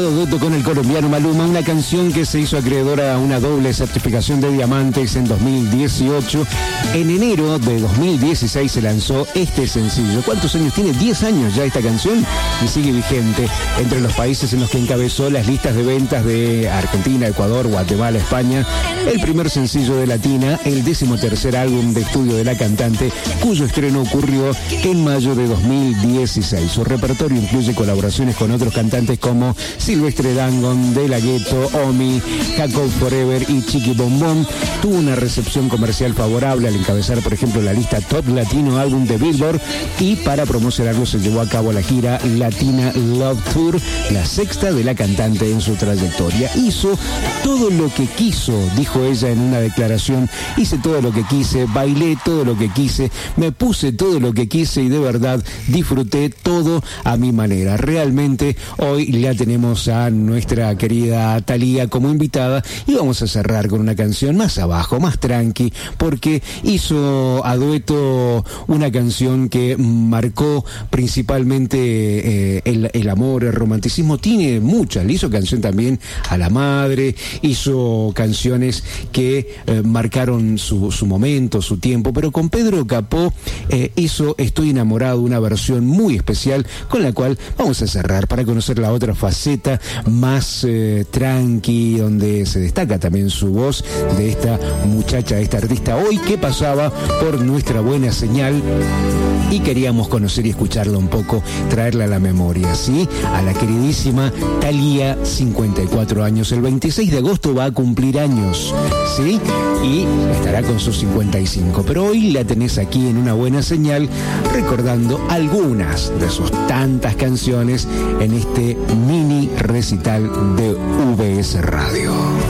Dueto con el colombiano Maluma, una canción que se hizo acreedora a una doble certificación de diamantes en 2018. En enero de 2016 se lanzó este sencillo. ¿Cuántos años tiene? 10 años ya esta canción y sigue vigente entre los países en los que encabezó las listas de ventas de Argentina, Ecuador, Guatemala, España. El primer sencillo de Latina, el 13º álbum de estudio de la cantante, cuyo estreno ocurrió en mayo de 2016. Su repertorio incluye colaboraciones con otros cantantes como Silvestre Dangond, De La Ghetto, Omi, Jacob Forever y Chiqui Bombón. Tuvo una recepción comercial favorable al encabezar, por ejemplo, la lista Top Latino Álbum de Billboard, y para promocionarlo se llevó a cabo la gira Latina Love Tour, la sexta de la cantante en su trayectoria. Hizo todo lo que quiso, dijo ella en una declaración. Hice todo lo que quise, bailé todo lo que quise, me puse todo lo que quise y de verdad disfruté todo a mi manera. Realmente hoy la tenemos a nuestra querida Thalía como invitada y vamos a cerrar con una canción más abajo, más tranqui, porque hizo a dueto una canción que marcó principalmente el amor, el romanticismo. Tiene muchas, le hizo canción también a la madre, hizo canciones que marcaron su momento, su tiempo, pero con Pedro Capó hizo Estoy enamorado, una versión muy especial con la cual vamos a cerrar para conocer la otra faceta más tranqui, donde se destaca también su voz de esta muchacha, de esta artista hoy que pasaba por nuestra buena señal y queríamos conocer y escucharla un poco, traerla a la memoria, ¿sí? A la queridísima Thalía, 54 años. El 26 de agosto va a cumplir años, ¿sí? Y estará con sus 55. Pero hoy la tenés aquí en una buena señal, recordando algunas de sus tantas canciones en este mini recital de VS Radio.